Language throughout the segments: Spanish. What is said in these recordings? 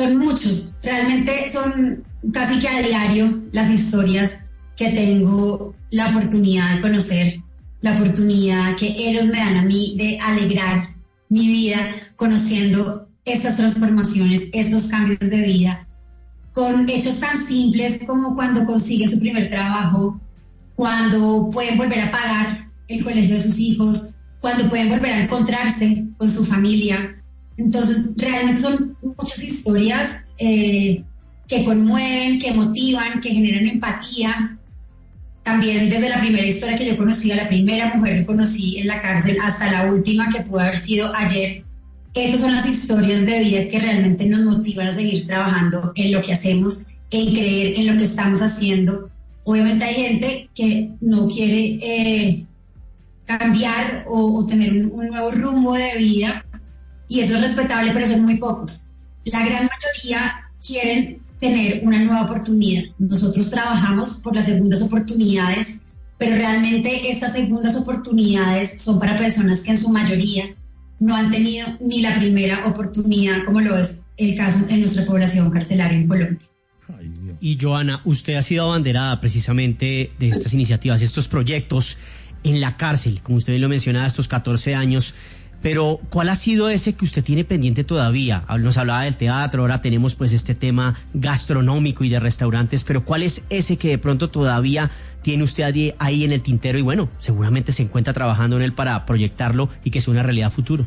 Son muchos, realmente son casi que a diario las historias que tengo la oportunidad de conocer, la oportunidad que ellos me dan a mí de alegrar mi vida conociendo estas transformaciones, estos cambios de vida, con hechos tan simples como cuando consiguen su primer trabajo, cuando pueden volver a pagar el colegio de sus hijos, cuando pueden volver a encontrarse con su familia. Entonces, realmente son muchas historias que conmueven, que motivan, que generan empatía. También desde la primera historia que yo conocí, a la primera mujer que conocí en la cárcel, hasta la última que pudo haber sido ayer, esas son las historias de vida que realmente nos motivan a seguir trabajando en lo que hacemos, en creer en lo que estamos haciendo. Obviamente hay gente que no quiere cambiar o tener un nuevo rumbo de vida, y eso es respetable, pero son muy pocos. La gran mayoría quieren tener una nueva oportunidad. Nosotros trabajamos por las segundas oportunidades, pero realmente estas segundas oportunidades son para personas que en su mayoría no han tenido ni la primera oportunidad, como lo es el caso en nuestra población carcelaria en Colombia. Y Johanna, usted ha sido abanderada precisamente de estas iniciativas, estos proyectos en la cárcel, como usted lo mencionaba, estos 14 años, pero ¿cuál ha sido ese que usted tiene pendiente todavía? Nos hablaba del teatro, ahora tenemos pues este tema gastronómico y de restaurantes, pero ¿cuál es ese que de pronto todavía tiene usted ahí en el tintero y bueno, seguramente se encuentra trabajando en él para proyectarlo y que sea una realidad futuro?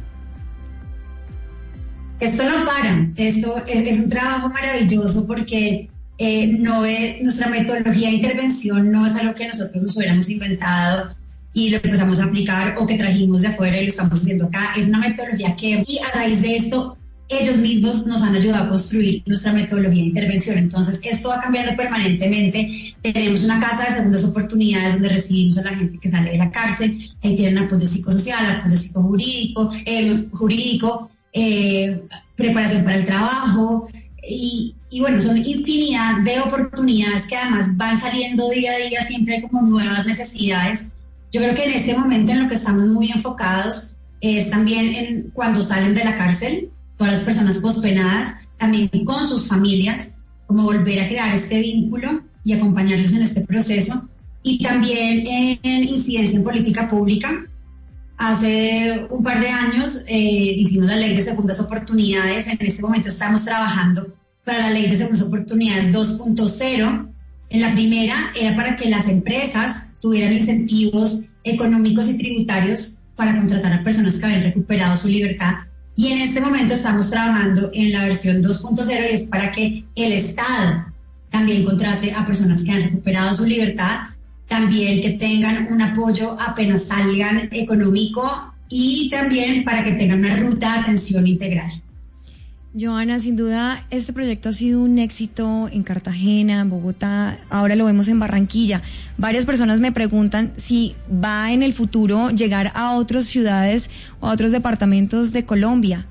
Esto no para, esto es un trabajo maravilloso porque nuestra metodología de intervención no es algo que nosotros nos hubiéramos inventado y lo empezamos a aplicar o que trajimos de afuera y lo estamos haciendo acá. Es una metodología y a raíz de esto ellos mismos nos han ayudado a construir nuestra metodología de intervención. Entonces esto va cambiando permanentemente. Tenemos una casa de segundas oportunidades donde recibimos a la gente que sale de la cárcel. Ahí tienen apoyo psicosocial, apoyo jurídico, preparación para el trabajo y bueno, son infinidad de oportunidades que además van saliendo día a día, siempre hay como nuevas necesidades. Yo creo que en este momento en lo que estamos muy enfocados es también en cuando salen de la cárcel, todas las personas pospenadas, también con sus familias, como volver a crear este vínculo y acompañarlos en este proceso. Y también en incidencia en política pública. Hace un par de años hicimos la ley de segundas oportunidades. En este momento estamos trabajando para la ley de segundas oportunidades 2.0. En la primera era para que las empresas tuvieran incentivos económicos y tributarios para contratar a personas que habían recuperado su libertad. Y en este momento estamos trabajando en la versión 2.0 y es para que el Estado también contrate a personas que han recuperado su libertad, también que tengan un apoyo apenas salgan económico y también para que tengan una ruta de atención integral. Johanna, sin duda este proyecto ha sido un éxito en Cartagena, en Bogotá, ahora lo vemos en Barranquilla. Varias personas me preguntan si va en el futuro llegar a otras ciudades o a otros departamentos de Colombia.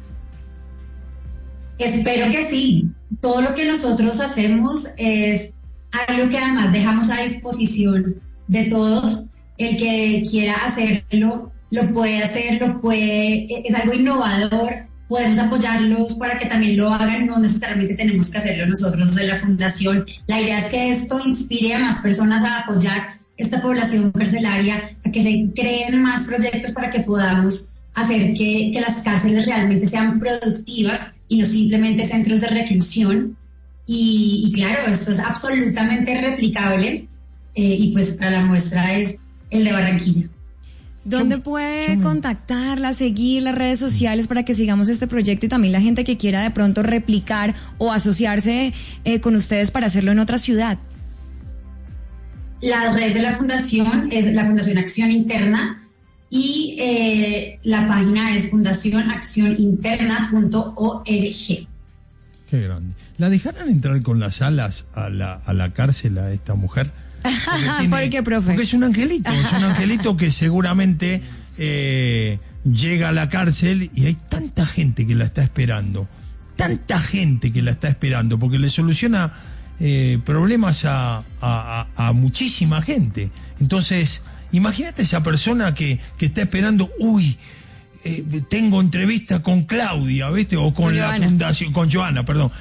Espero que sí. Todo lo que nosotros hacemos es algo que además dejamos a disposición de todos. El que quiera hacerlo, lo puede hacer, es algo innovador. Podemos apoyarlos para que también lo hagan, no necesariamente tenemos que hacerlo nosotros de la fundación. La idea es que esto inspire a más personas a apoyar esta población carcelaria, a que se creen más proyectos para que podamos hacer que las cárceles realmente sean productivas y no simplemente centros de reclusión. Y claro, esto es absolutamente replicable y pues para la muestra es el de Barranquilla. ¿Dónde puede contactarla, seguir las redes sociales para que sigamos este proyecto y también la gente que quiera de pronto replicar o asociarse con ustedes para hacerlo en otra ciudad? La red de la fundación es la Fundación Acción Interna y la página es fundacionaccioninterna.org. Qué grande. ¿La dejarán entrar con las alas a la cárcel a esta mujer? ¿Por qué, profe? Porque es un angelito que seguramente llega a la cárcel y hay tanta gente que la está esperando, porque le soluciona problemas a muchísima gente. Entonces, imagínate esa persona que está esperando, tengo entrevista con Claudia, ¿viste? O con la fundación, con Johanna, perdón.